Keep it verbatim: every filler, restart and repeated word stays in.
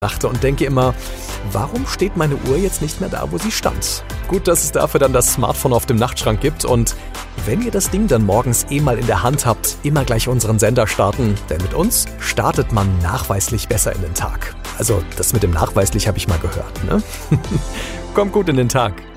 achte und denke immer, warum steht meine Uhr jetzt nicht mehr da, wo sie stand? Gut, dass es dafür dann das Smartphone auf dem Nachtschrank gibt und wenn ihr das Ding dann morgens eh mal in der Hand habt, immer gleich unseren Sender starten, denn mit uns startet man nachweislich besser in den Tag. Also das mit dem nachweislich habe ich mal gehört, ne? Kommt gut in den Tag.